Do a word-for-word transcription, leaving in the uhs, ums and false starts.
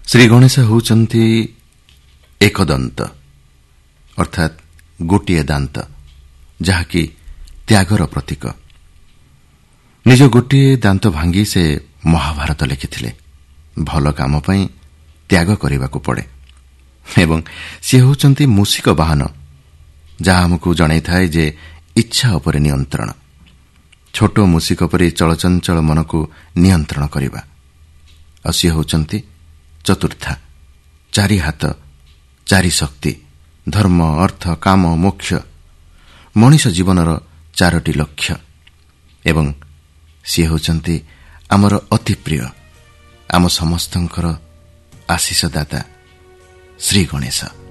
ଶ୍ରୀ ଗଣେଶ ହେଉଛନ୍ତି ଏକଦନ୍ତ ଅର୍ଥାତ୍ ଗୋଟିଏ ଦାନ୍ତ, ଯାହାକି ତ୍ୟାଗର ପ୍ରତୀକ। ନିଜ ଗୋଟିଏ ଦାନ୍ତ ଭାଙ୍ଗି ସେ ମହାଭାରତ ଲେଖିଥିଲେ। ଭଲ କାମ ପାଇଁ ତ୍ୟାଗ କରିବାକୁ ପଡ଼େ ଏବଂ ସେ ହେଉଛନ୍ତି ମୂଷିକ ବାହନ, ଯାହା ଆମକୁ ଜଣାଇଥାଏ ଯେ ଇଚ୍ଛା ଉପରେ ନିୟନ୍ତ୍ରଣ, ଛୋଟ ମୂଷିକ ପରି ଚଳଚଞ୍ଚଳ ମନକୁ ନିୟନ୍ତ୍ରଣ କରିବା। ଆଉ ସେ ହେଉଛନ୍ତି ଚତୁର୍ଥା, ଚାରି ହାତ, ଚାରି ଶକ୍ତି, ଧର୍ମ, ଅର୍ଥ, କାମ, ମୋକ୍ଷ, ମଣିଷ ଜୀବନର ଚାରୋଟି ଲକ୍ଷ୍ୟ। ଏବଂ ସିଏ ହେଉଛନ୍ତି ଆମର ଅତି ପ୍ରିୟ, ଆମ ସମସ୍ତଙ୍କର ଆଶୀଷଦାତା ଶ୍ରୀ ଗଣେଶ।